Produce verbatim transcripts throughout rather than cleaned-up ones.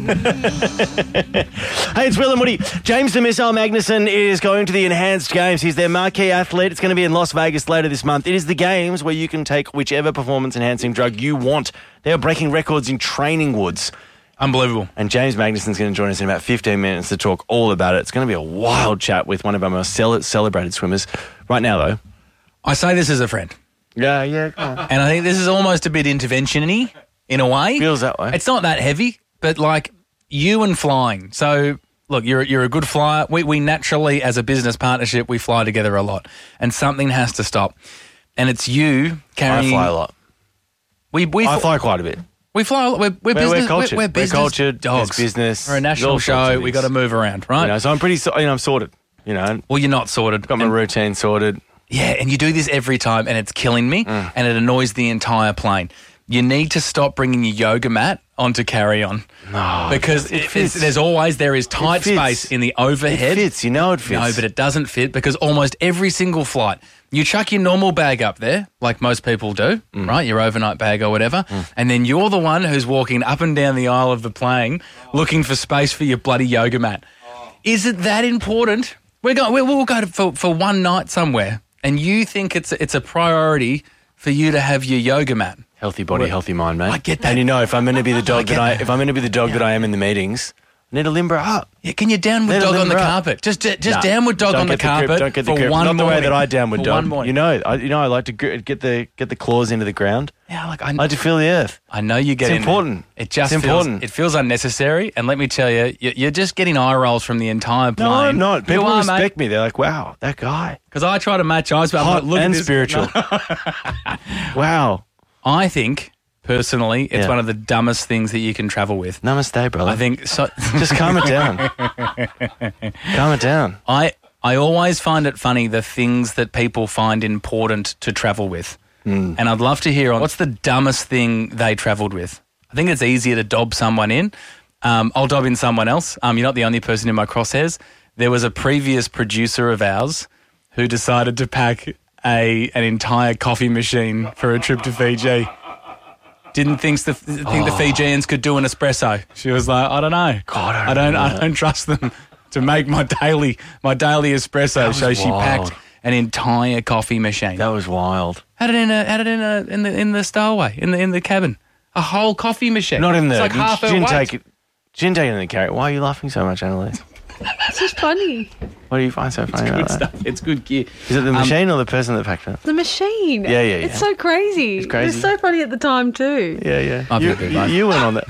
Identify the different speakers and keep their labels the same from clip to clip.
Speaker 1: Hey, it's Will and Woody. James the Missile Magnuson is going to the Enhanced Games. He's their marquee athlete. It's going to be in Las Vegas later this month. It is the games where you can take whichever performance-enhancing drug you want. They are breaking records in training woods.
Speaker 2: Unbelievable.
Speaker 1: And James Magnuson's going to join us in about fifteen minutes to talk all about it. It's going to be a wild chat with one of our most cel- celebrated swimmers. Right now, though.
Speaker 2: I say this as a friend.
Speaker 1: Yeah, yeah.
Speaker 2: And I think this is almost a bit intervention-y in a way.
Speaker 1: Feels that way.
Speaker 2: It's not that heavy, but like you and flying. So, look, you're you're a good flyer. We we naturally, as a business partnership, we fly together a lot. And something has to stop. And it's you carrying...
Speaker 1: I fly a lot.
Speaker 2: We, we
Speaker 1: I
Speaker 2: fl-
Speaker 1: fly quite a bit.
Speaker 2: We fly. We're, we're,
Speaker 1: We're,
Speaker 2: business.
Speaker 1: we're cultured.
Speaker 2: We're, we're business.
Speaker 1: We're cultured.
Speaker 2: Dogs.
Speaker 1: It's business.
Speaker 2: We're a national
Speaker 1: all sorts
Speaker 2: show.
Speaker 1: of
Speaker 2: We got
Speaker 1: things.
Speaker 2: to move around, right?
Speaker 1: You know, so I'm pretty, so- you know, I'm sorted. You know,
Speaker 2: Well, you're not sorted.
Speaker 1: got my
Speaker 2: And-
Speaker 1: routine sorted.
Speaker 2: Yeah, and you do this every time, and it's killing me,
Speaker 1: Mm.
Speaker 2: and it annoys the entire plane. You need to stop bringing your yoga mat onto carry-on.
Speaker 1: No,
Speaker 2: Because
Speaker 1: it
Speaker 2: it,
Speaker 1: fits.
Speaker 2: it's, there's always, there is tight
Speaker 1: fits.
Speaker 2: space in the overhead.
Speaker 1: It fits. You know it fits.
Speaker 2: No, but it doesn't fit because almost every single flight, you chuck your normal bag up there, like most people do,
Speaker 1: Mm.
Speaker 2: right? Your overnight bag or whatever, and then you're the one who's walking up and down the aisle of the plane looking for space for your bloody yoga mat. Is it that important? We're going, we'll, we'll go to, for, for one night somewhere, and you think it's it's a priority for you to have your yoga mat.
Speaker 1: Healthy body,
Speaker 2: Well,
Speaker 1: healthy mind, mate.
Speaker 2: I get that.
Speaker 1: And you know, if I'm going to be the dog
Speaker 2: get
Speaker 1: that I,
Speaker 2: that.
Speaker 1: if I'm going to be the dog that I am in the meetings, I need to limber up.
Speaker 2: Yeah, can you downward
Speaker 1: Let it
Speaker 2: dog on the
Speaker 1: limber up.
Speaker 2: carpet? Just just
Speaker 1: Nah,
Speaker 2: downward dog
Speaker 1: don't
Speaker 2: on the
Speaker 1: get grip,
Speaker 2: carpet
Speaker 1: don't get the
Speaker 2: for
Speaker 1: grip.
Speaker 2: one
Speaker 1: Not the way
Speaker 2: morning.
Speaker 1: that I downward
Speaker 2: For
Speaker 1: dog.
Speaker 2: one morning.
Speaker 1: You know, I, you know, I like to gr- get the get the claws into the ground.
Speaker 2: Yeah, like I,
Speaker 1: I like to feel the earth.
Speaker 2: I know you get
Speaker 1: It's
Speaker 2: in there.
Speaker 1: important.
Speaker 2: It just
Speaker 1: It's
Speaker 2: feels,
Speaker 1: important.
Speaker 2: It feels unnecessary, and let me tell you, you- you're just getting eye rolls from the entire plane.
Speaker 1: No, I'm not. People
Speaker 2: you are,
Speaker 1: respect me. They're like, wow, that guy.
Speaker 2: Because I try to match eyes, but I'm
Speaker 1: Hot
Speaker 2: like, look
Speaker 1: and
Speaker 2: at this.
Speaker 1: spiritual. Wow.
Speaker 2: I think, personally, it's
Speaker 1: Yeah.
Speaker 2: one of the dumbest things that you can travel with.
Speaker 1: Namaste, brother.
Speaker 2: I think so.
Speaker 1: Just calm it down. calm it down.
Speaker 2: I I always find it funny the things that people find important to travel with.
Speaker 1: Hmm.
Speaker 2: And I'd love to hear on what's the dumbest thing they travelled with. I think it's easier to dob someone in. Um, I'll dob in someone else. Um, you're not the only person in my crosshairs. There was a previous producer of ours who decided to pack a an entire coffee machine for a trip to Fiji. Didn't think the think the Fijians could do an espresso. She was like, I don't know.
Speaker 1: God, I
Speaker 2: I don't.
Speaker 1: remember
Speaker 2: I don't trust them to make my daily my daily espresso.
Speaker 1: was
Speaker 2: So she
Speaker 1: wild.
Speaker 2: packed an entire coffee machine.
Speaker 1: That was wild.
Speaker 2: Had it in a had it in a in the in the stowaway in the in the cabin. A whole coffee machine.
Speaker 1: Not in the.
Speaker 2: It's like half her
Speaker 1: she didn't
Speaker 2: weight.
Speaker 1: take it. She didn't take it in the carrot. Why are you laughing so much, Annalise?
Speaker 3: It's just funny.
Speaker 1: What do you find so funny
Speaker 2: Good
Speaker 1: about that?
Speaker 2: stuff. It's good gear.
Speaker 1: Is it the
Speaker 2: Um,
Speaker 1: machine or the person that packed it?
Speaker 3: The machine.
Speaker 1: Yeah, yeah,
Speaker 3: It's
Speaker 1: yeah.
Speaker 3: so crazy.
Speaker 1: It's crazy.
Speaker 3: It was so funny at the time too.
Speaker 1: Yeah, yeah.
Speaker 2: I've
Speaker 1: You,
Speaker 2: got it,
Speaker 1: you,
Speaker 2: mate.
Speaker 1: you went on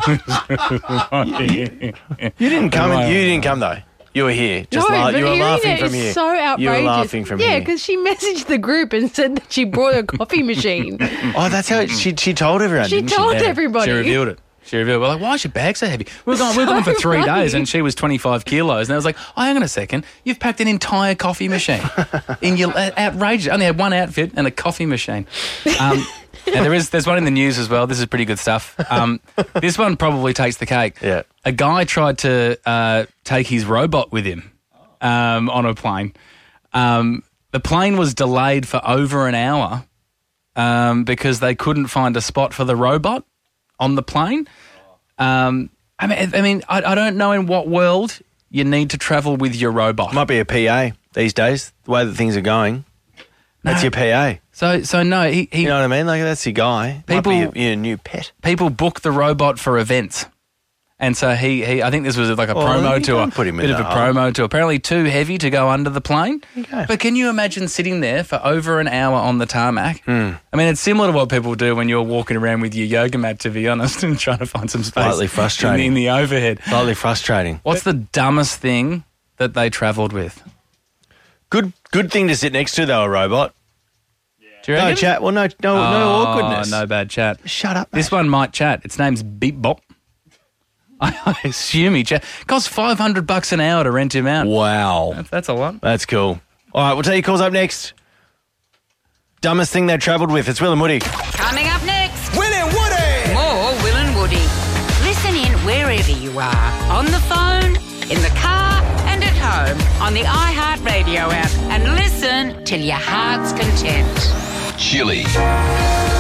Speaker 1: that. You didn't come. You didn't come though. You were here. Just
Speaker 3: no,
Speaker 1: la-
Speaker 3: but
Speaker 1: you were
Speaker 3: hearing
Speaker 1: laughing
Speaker 3: it
Speaker 1: from
Speaker 3: is
Speaker 1: here.
Speaker 3: so outrageous.
Speaker 1: You were laughing from
Speaker 3: yeah,
Speaker 1: here.
Speaker 3: because she messaged the group and said that she brought a coffee machine.
Speaker 1: Oh, that's how it, she she told everyone.
Speaker 3: She
Speaker 1: didn't
Speaker 3: told
Speaker 1: she?
Speaker 3: everybody.
Speaker 2: She revealed it. She revealed. We're like, why is your bag so heavy? We were going. We were going for
Speaker 3: So
Speaker 2: three
Speaker 3: funny.
Speaker 2: days, and she was twenty-five kilos. And I was like, oh, hang on a second. You've packed an entire coffee machine in your uh, outrageous. I only had one outfit and a coffee machine. Um, and there is there's one in the news as well. This is pretty good stuff. Um, this one probably takes the cake.
Speaker 1: Yeah.
Speaker 2: A guy tried to uh, take his robot with him um, on a plane. Um, the plane was delayed for over an hour um, because they couldn't find a spot for the robot on the plane. Um, I mean, I mean, I, I don't know in what world you need to travel with your robot.
Speaker 1: Might be a P A these days. The way that things are going, that's
Speaker 2: No.
Speaker 1: your P A.
Speaker 2: So, so no, he, he
Speaker 1: You know what I mean? Like that's your guy.
Speaker 2: People-
Speaker 1: Might be your, your new pet.
Speaker 2: people book the robot for events. And so he, he I think this was like a
Speaker 1: Well,
Speaker 2: promo
Speaker 1: you
Speaker 2: tour.
Speaker 1: can't put him in
Speaker 2: bit of a
Speaker 1: that.
Speaker 2: promo tour. Apparently too heavy to go under the plane.
Speaker 1: Okay.
Speaker 2: But can you imagine sitting there for over an hour on the tarmac?
Speaker 1: Hmm.
Speaker 2: I mean, it's similar to what people do when you're walking around with your yoga mat, to be honest, and trying to find some space
Speaker 1: Slightly frustrating.
Speaker 2: in the, in the overhead.
Speaker 1: Slightly frustrating.
Speaker 2: What's the dumbest thing that they travelled with?
Speaker 1: Good good thing to sit next to though, a robot.
Speaker 2: Do you
Speaker 1: No
Speaker 2: reckon?
Speaker 1: chat. Well, no, no, no
Speaker 2: Oh,
Speaker 1: awkwardness.
Speaker 2: no bad chat.
Speaker 1: Shut up.
Speaker 2: This
Speaker 1: mate.
Speaker 2: one might chat. Its name's Beep Bop. I, I assume he chat. Costs five hundred bucks an hour to rent him out.
Speaker 1: Wow.
Speaker 2: That's, that's a lot.
Speaker 1: That's cool. All right, we'll tell you calls up next. Dumbest thing they travelled with. It's Will and Woody.
Speaker 4: Coming up next,
Speaker 5: Will and Woody.
Speaker 4: more Will and Woody. Listen in wherever you are. On the phone, in the car, and at home. On the iHeartRadio app. And listen till your heart's content.
Speaker 5: Chili.